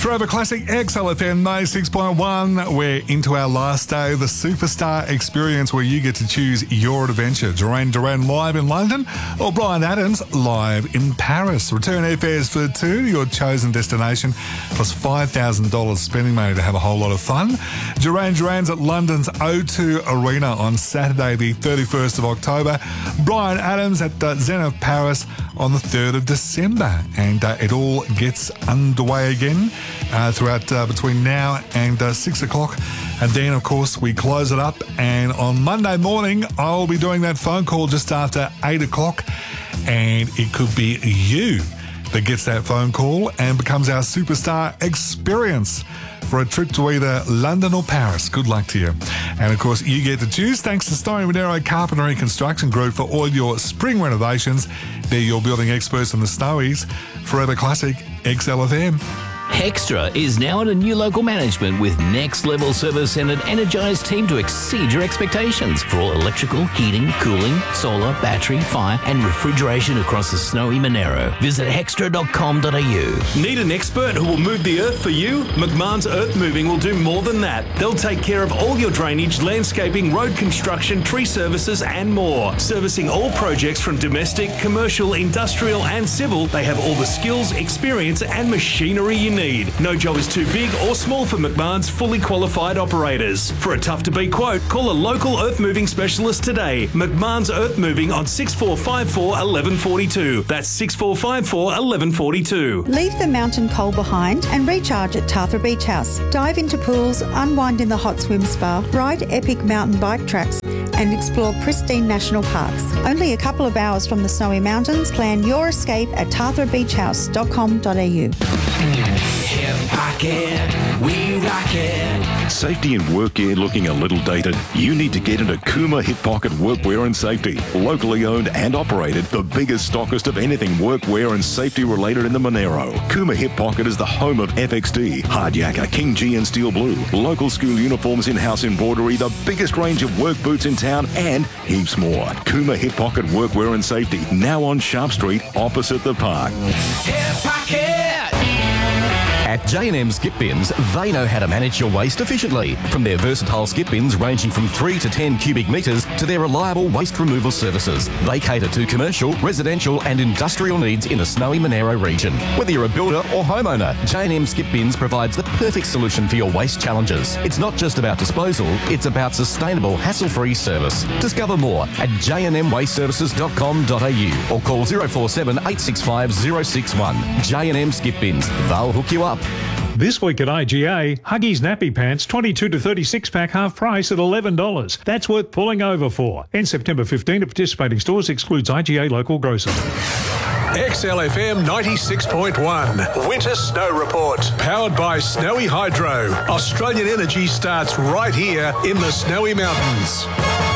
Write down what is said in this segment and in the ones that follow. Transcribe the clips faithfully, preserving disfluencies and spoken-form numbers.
Forever Classic X L F M ninety-six point one. We're into our last day of the Superstar Experience, where you get to choose your adventure. Duran Duran live in London or Bryan Adams live in Paris. Return airfares for two to your chosen destination, plus five thousand dollars spending money to have a whole lot of fun. Duran Duran's at London's O two Arena on Saturday the thirty-first of October. Bryan Adams at the Zenith Paris on the third of December. And uh, it all gets underway again uh, throughout uh, between now and uh, six o'clock. And then, of course, we close it up. And on Monday morning, I'll be doing that phone call just after eight o'clock. And it could be you that gets that phone call and becomes our Superstar Experience for a trip to either London or Paris. Good luck to you. And, of course, you get to choose. Thanks to Snowy Monero Carpentry Construction Group for all your spring renovations. They're your building experts in the Snowies. Forever Classic X L F M. Hextra is now at a new local management with next level service and an energised team to exceed your expectations for all electrical, heating, cooling, solar, battery, fire and refrigeration across the snowy Monero. Visit hextra dot com dot a u. Need an expert who will move the earth for you? McMahon's Earth Moving will do more than that. They'll take care of all your drainage, landscaping, road construction, tree services and more. Servicing all projects from domestic, commercial, industrial and civil, they have all the skills, experience and machinery you need. No job is too big or small for McMahon's fully qualified operators. For a tough-to-beat quote, call a local earth moving specialist today. McMahon's Earth Moving on six four five four, one one four two. That's six four five four, one one four two. Leave the mountain coal behind and recharge at Tathra Beach House. Dive into pools, unwind in the hot swim spa, ride epic mountain bike tracks and explore pristine national parks. Only a couple of hours from the snowy mountains. Plan your escape at tathra beach house dot com dot a u. Hip Pocket, we rock it. Safety and work gear looking a little dated? You need to get into Kuma Hip Pocket Workwear and Safety. Locally owned and operated, the biggest stockist of anything workwear and safety related in the Monero. Kuma Hip Pocket is the home of F X D, Hardyaker, King G and Steel Blue. Local school uniforms, in-house embroidery, the biggest range of work boots in town and heaps more. Kuma Hip Pocket Workwear and Safety, now on Sharp Street opposite the park. Hip Pocket! At J and M Skip Bins, they know how to manage your waste efficiently. From their versatile skip bins ranging from three to ten cubic metres to their reliable waste removal services, they cater to commercial, residential and industrial needs in the snowy Monero region. Whether you're a builder or homeowner, J and M Skip Bins provides the perfect solution for your waste challenges. It's not just about disposal, it's about sustainable, hassle-free service. Discover more at j and m waste services dot com dot a u or call zero four seven, eight six five, zero six one. J and M Skip Bins, they'll hook you up. This week at I G A, Huggies Nappy Pants twenty-two to thirty-six pack half price at eleven dollars. That's worth pulling over for. End September fifteenth at participating stores, excludes I G A local grocer. X L F M ninety-six point one. Winter Snow Report. Powered by Snowy Hydro. Australian energy starts right here in the Snowy Mountains.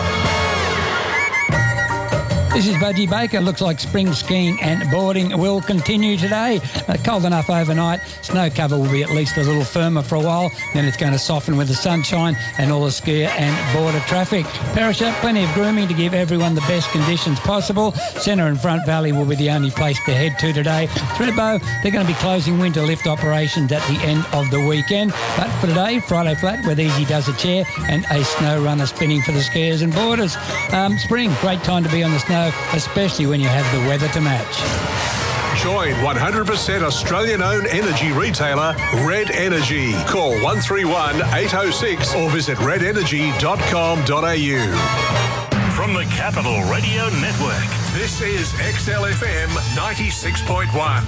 This is Budgie Baker. Looks like spring skiing and boarding will continue today. Uh, cold enough overnight. Snow cover will be at least a little firmer for a while. Then it's going to soften with the sunshine and all the skier and border traffic. Perisher, plenty of grooming to give everyone the best conditions possible. Centre and Front Valley will be the only place to head to today. Thredbo, they're going to be closing winter lift operations at the end of the weekend. But for today, Friday flat with Easy Does a Chair and a snow runner spinning for the skiers and boarders. Um, spring, great time to be on the snow, especially when you have the weather to match. Join one hundred percent Australian-owned energy retailer Red Energy. Call one three one, eight oh six or visit red energy dot com dot a u. From the Capital Radio Network, this is X L F M ninety-six point one.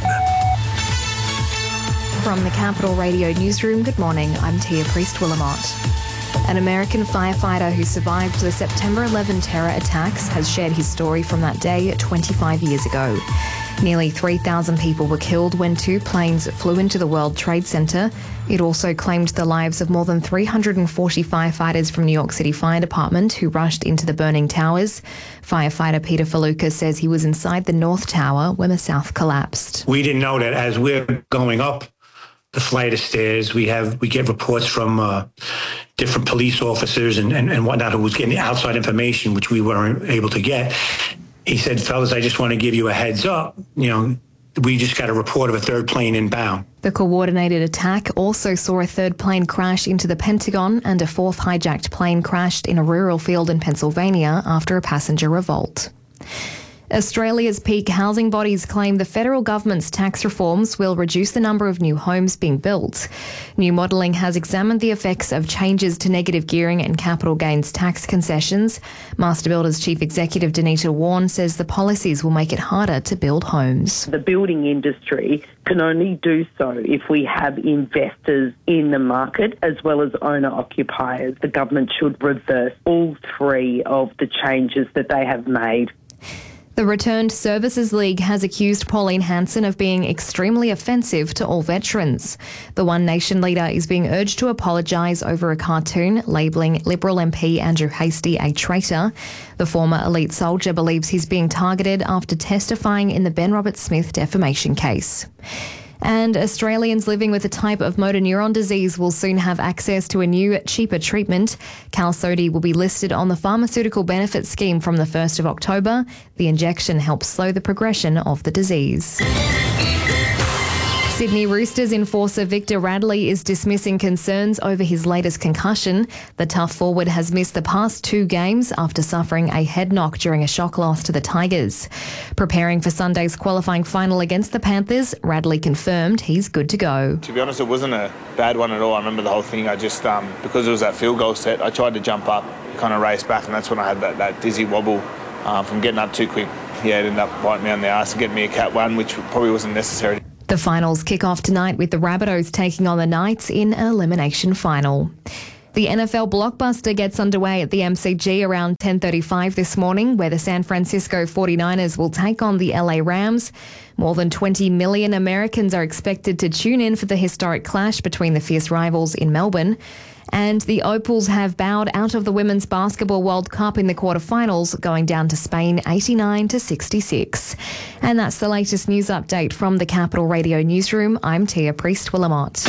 From the Capital Radio Newsroom, good morning. I'm Tia Priest-Willamont. An American firefighter who survived the September eleventh terror attacks has shared his story from that day twenty-five years ago. Nearly three thousand people were killed when two planes flew into the World Trade Center. It also claimed the lives of more than three hundred forty firefighters from New York City Fire Department who rushed into the burning towers. Firefighter Peter Faluka says he was inside the North Tower when the South collapsed. We didn't know that as we're going up the flight of stairs, we have we get reports from uh, different police officers and, and, and whatnot who was getting outside information, which we weren't able to get. He said, fellas, I just want to give you a heads up. You know, we just got a report of a third plane inbound. The coordinated attack also saw a third plane crash into the Pentagon, and a fourth hijacked plane crashed in a rural field in Pennsylvania after a passenger revolt. Australia's peak housing bodies claim the federal government's tax reforms will reduce the number of new homes being built. New modelling has examined the effects of changes to negative gearing and capital gains tax concessions. Master Builders Chief Executive Danita Warren says the policies will make it harder to build homes. The building industry can only do so if we have investors in the market as well as owner-occupiers. The government should reverse all three of the changes that they have made. The Returned Services League has accused Pauline Hanson of being extremely offensive to all veterans. The One Nation leader is being urged to apologise over a cartoon labelling Liberal M P Andrew Hastie a traitor. The former elite soldier believes he's being targeted after testifying in the Ben Roberts-Smith defamation case. And Australians living with a type of motor neuron disease will soon have access to a new, cheaper treatment. Qalsody will be listed on the Pharmaceutical Benefits Scheme from the first of October. The injection helps slow the progression of the disease. Sydney Roosters enforcer Victor Radley is dismissing concerns over his latest concussion. The tough forward has missed the past two games after suffering a head knock during a shock loss to the Tigers. Preparing for Sunday's qualifying final against the Panthers, Radley confirmed he's good to go. To be honest, it wasn't a bad one at all. I remember the whole thing. I just, um, because it was that field goal set, I tried to jump up, kind of race back, and that's when I had that, that dizzy wobble um, from getting up too quick. Yeah, it ended up biting me on the arse and getting me a cat one, which probably wasn't necessary. The finals kick off tonight with the Rabbitohs taking on the Knights in an elimination final. The N F L blockbuster gets underway at the M C G around ten thirty-five this morning, where the San Francisco forty-niners will take on the L A Rams. More than twenty million Americans are expected to tune in for the historic clash between the fierce rivals in Melbourne. And the Opals have bowed out of the Women's Basketball World Cup in the quarterfinals, going down to Spain eighty-nine to sixty-six. And that's the latest news update from the Capital Radio Newsroom. I'm Tia Priest-Willamot.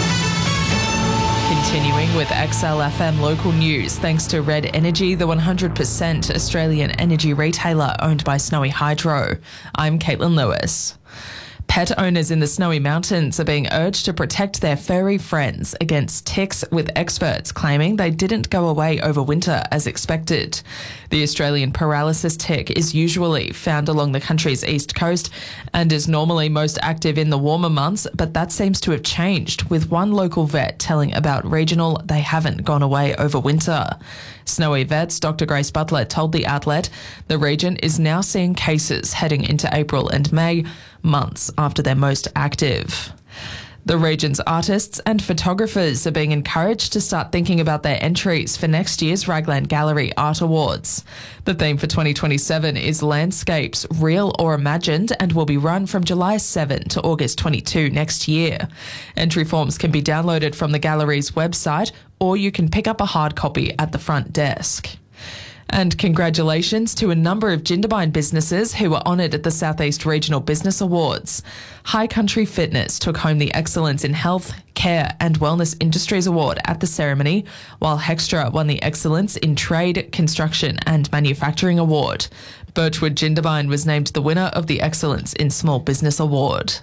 Continuing with X L F M local news, thanks to Red Energy, the one hundred percent Australian energy retailer owned by Snowy Hydro. I'm Caitlin Lewis. Pet owners in the Snowy Mountains are being urged to protect their furry friends against ticks, with experts claiming they didn't go away over winter as expected. The Australian paralysis tick is usually found along the country's east coast and is normally most active in the warmer months, but that seems to have changed, with one local vet telling about regional they haven't gone away over winter. Snowy Vets Doctor Grace Butler told the outlet the region is now seeing cases heading into April and May, months after they're most active. The region's artists and photographers are being encouraged to start thinking about their entries for next year's Raglan Gallery Art Awards. The theme for twenty twenty-seven is Landscapes, Real or Imagined, and will be run from July seventh to August twenty-second next year. Entry forms can be downloaded from the gallery's website, or you can pick up a hard copy at the front desk. And congratulations to a number of Jindabyne businesses who were honoured at the Southeast Regional Business Awards. High Country Fitness took home the Excellence in Health, Care and Wellness Industries Award at the ceremony, while Hextra won the Excellence in Trade, Construction and Manufacturing Award. Birchwood Jindabyne was named the winner of the Excellence in Small Business Award.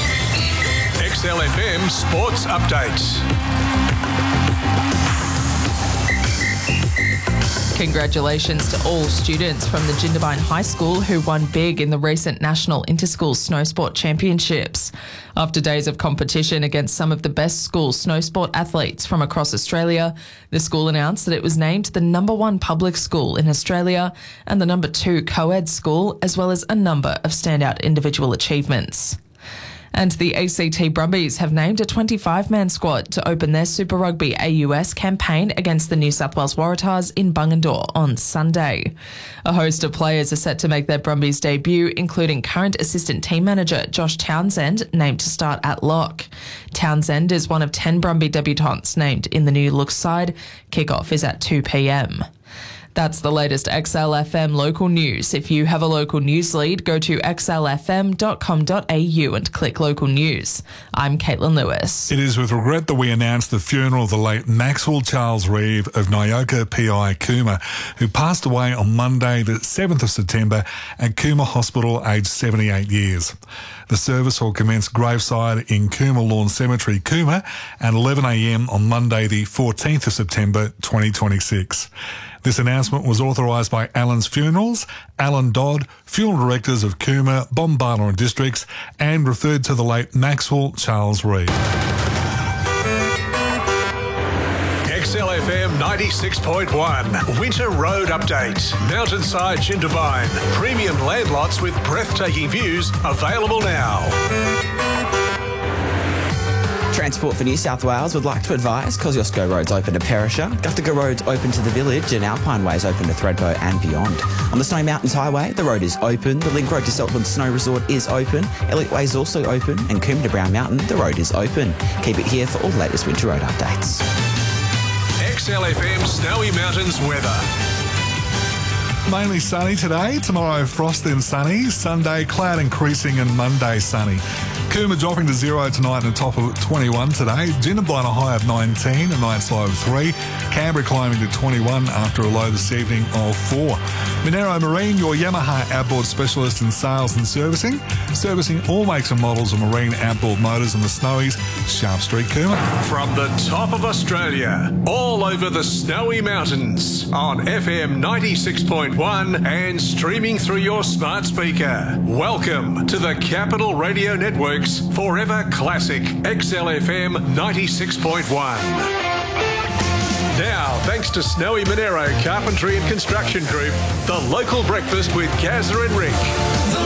X L F M Sports Updates. Congratulations to all students from the Jindabyne High School who won big in the recent National Inter-School Snow Sport Championships. After days of competition against some of the best school snow sport athletes from across Australia, the school announced that it was named the number one public school in Australia and the number two co-ed school, as well as a number of standout individual achievements. And the A C T Brumbies have named a twenty-five man squad to open their Super Rugby A U S campaign against the New South Wales Waratahs in Bungendore on Sunday. A host of players are set to make their Brumbies debut, including current assistant team manager Josh Townsend, named to start at lock. Townsend is one of ten Brumby debutants named in the new look side. Kickoff is at two p m. That's the latest X L F M local news. If you have a local news lead, go to x l f m dot com dot a u and click local news. I'm Caitlin Lewis. It is with regret that we announce the funeral of the late Maxwell Charles Reeve of Nyoka P I Cooma, who passed away on Monday the seventh of September at Cooma Hospital aged seventy-eight years. The service will commence graveside in Cooma Lawn Cemetery, Cooma at eleven a m on Monday the fourteenth of September twenty twenty-six. This announcement was authorised by Allen's Funerals, Alan Dodd, funeral directors of Cooma, Bombala and Districts, and referred to the late Maxwell Charles Reeve. X L F M ninety-six point one, Winter Road Update. Mountainside Jindabyne. Premium land lots with breathtaking views available now. Transport for New South Wales would like to advise Kosciuszko Road's open to Perisher, Guthaga Road's open to the village, and Alpine Way's open to Thredbo and beyond. On the Snowy Mountains Highway, the road is open, the Link Road to Saltwood Snow Resort is open, Elliot Way is also open, and Coombe to Brown Mountain, the road is open. Keep it here for all the latest winter road updates. X L F M Snowy Mountains weather. Mainly sunny today, tomorrow frost then sunny, Sunday cloud increasing and Monday sunny. Cooma dropping to zero tonight and a top of twenty-one today. Jindabyne a high of nineteen, a night's low of three. Canberra climbing to twenty-one after a low this evening of four. Monero Marine, your Yamaha outboard specialist in sales and servicing. Servicing all makes and models of marine outboard motors in the Snowies, Sharp Street, Cooma. From the top of Australia, all over the Snowy Mountains, on F M ninety-six point one and streaming through your smart speaker. Welcome to the Capital Radio Network's Forever Classic X L F M ninety-six point one. Now, thanks to Snowy Monero Carpentry and Construction Group, the local breakfast with Gazza and Rick.